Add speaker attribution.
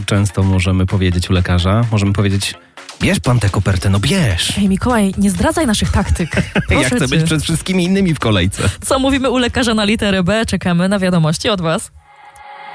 Speaker 1: często możemy powiedzieć u lekarza? Możemy powiedzieć, bierz pan tę kopertę, no bierz.
Speaker 2: Ej, Mikołaj, nie zdradzaj naszych taktyk.
Speaker 1: Ja chcę być przed wszystkimi innymi w kolejce.
Speaker 2: Co mówimy u lekarza na literę B? Czekamy na wiadomości od was.